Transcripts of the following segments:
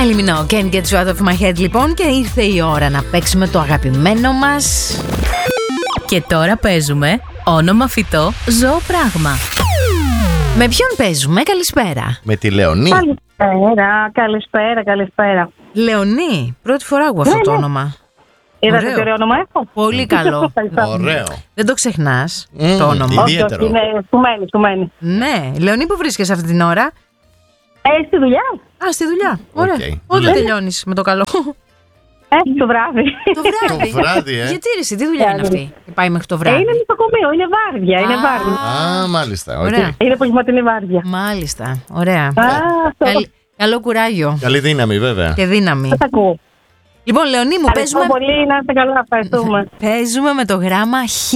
Καλημινό, Can't Get You Out of My Head λοιπόν, και ήρθε η ώρα να παίξουμε το αγαπημένο μας. Και τώρα παίζουμε όνομα, φυτό, ζώο, πράγμα. Με ποιον παίζουμε? Καλησπέρα. Με τη Λεωνή. Καλησπέρα. Λεωνή, πρώτη φορά ακούω αυτό το όνομα. Είδατε τι ωραίο όνομα έχω? Πολύ καλό. Ωραίο. Δεν το ξεχνάς το όνομα. Ιδιαίτερο. Όχι, σου μένει. Ναι, Λεωνή, που βρίσκεσαι αυτή την ώρα? Στη δουλειά. Α, στη δουλειά. Ωραία. Οκ. Όταν τελειώνεις με το καλό? Το βράδυ. Το βράδυ. Το βράδυ, Γιατί ρε, τι δουλειά είναι αυτή που πάει μέχρι το βράδυ? Είναι νοσοκομείο, είναι βάρδια. Α, μάλιστα. Ωραία. Είναι απογευματινή βάρδια. Μάλιστα, ωραία. Αυτό. Καλό κουράγιο Καλή δύναμη, βέβαια. και δύναμη. Θα ακούω. Λοιπόν, Λεωνή μου, Ευχαριστώ πολύ, να είστε καλά, ευχαριστούμε. παίζουμε με το γράμμα Χ.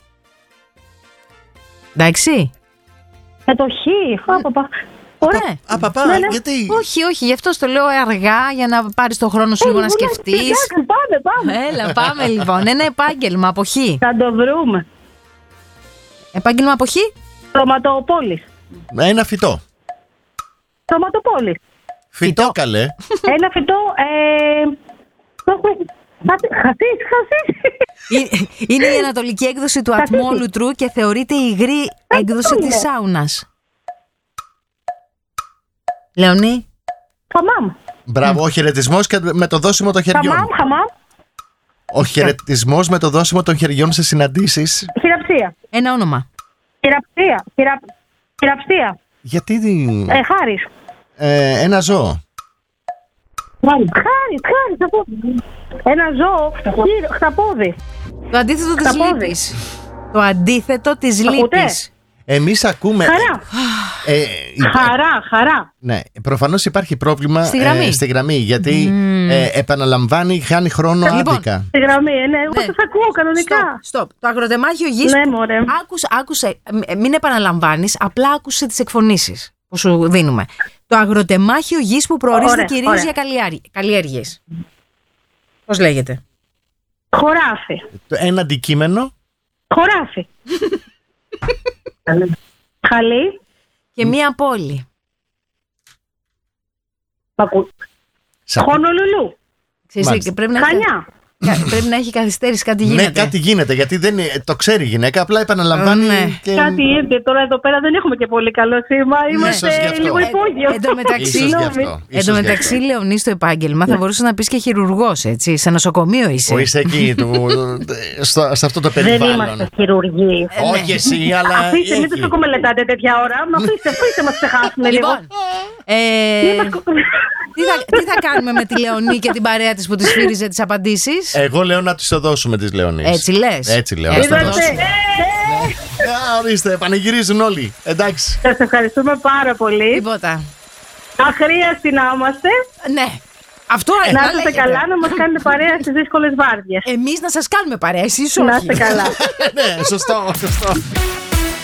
Εντάξει. Με το Χ, ωραία. Παπά, Ναι. γιατί. Όχι, γι' αυτό το λέω αργά, για να πάρεις το χρόνο σου λίγο να σκεφτείς. Εντάξει, πάμε. Έλα, πάμε λοιπόν. Ένα επάγγελμα από Χ. Θα το βρούμε. Επάγγελμα από Χ. Τροματοπόλης. Ένα φυτό. Τροματοπόλης. Φυτό, καλέ. Ένα φυτό, χασίς. Είναι η ανατολική έκδοση του ατμόλουτρου και θεωρείται η υγρή έκδοση της σάουνας. Λεωνή. Χαμάμ. Μπράβο, ο χαιρετισμός με το δώσιμο των χεριών. Χαμάμ. Ο χαιρετισμός με το δώσιμο των χεριών σε συναντήσεις. Χειραψία. Ένα όνομα. Χειραψία. Γιατί. Χάρης. Ένα ζώο. Χάρης, θα πω. Ένα ζώο, χταπόδι. Το αντίθετο της Χταπόδι. λύπης. Το αντίθετο της Ακούτε? λύπης. Εμείς ακούμε. Χαρά. Ναι, προφανώς υπάρχει πρόβλημα Στη γραμμή. γιατί επαναλαμβάνει, χάνει χρόνο άδικα. Στη γραμμή, ναι, εγώ σας ακούω κανονικά. Στοπ. Το αγροτεμάχιο γης. Ναι, μωρέ. Άκουσε, μην επαναλαμβάνεις, απλά άκουσε τις εκφωνήσεις που σου δίνουμε. Το αγροτεμάχιο γης που προορίζεται κυρίως για καλλιέργειες. Πώς λέγεται? Χωράφι. Ένα αντικείμενο. Χωράφι. Χαλί. Και μία πόλη. Χονολουλού. Ξέρεις, Μάλιστα. και πρέπει να έχει καθυστέρηση, κάτι Ναι, γίνεται. κάτι γίνεται, γιατί δεν το ξέρει η γυναίκα, απλά επαναλαμβάνει. Ναι. Και... Κάτι ήρθε τώρα εδώ πέρα, δεν έχουμε και πολύ καλό σήμα. Είμαστε Ίσως γι' αυτό. λίγο υπόγειο. Εν τω μεταξύ, Λεωνή, στο επάγγελμα θα μπορούσε να πεις και χειρουργός, έτσι. Σε νοσοκομείο είσαι. Που είσαι εκεί, σε αυτό το Δεν περιβάλλον. είμαστε χειρουργοί. Όχι εσύ, αλλά. Αφήστε, μην τους μελετάτε τέτοια ώρα. Μα αφήστε μας ξεχάσουμε λίγο. Λοιπόν, τι θα κάνουμε με τη Λεωνή και την παρέα της που της φύριζε τις απαντήσεις? Εγώ λέω να τους το δώσουμε τις Λεωνής. Έτσι λες? Έτσι λέω. να τις το Είδατε. δώσουμε. Ορίστε, πανηγυρίζουν όλοι. Εντάξει. Σας ευχαριστούμε πάρα πολύ. Τίποτα. Αχρίαστοι να είμαστε. Ναι. Αυτό Να να είστε λέγεται. καλά, να μας κάνετε παρέα στις δύσκολες βάρδιες. Εμείς να σας κάνουμε παρέα, εσείς όχι. Να είστε καλά. Ναι, σωστό.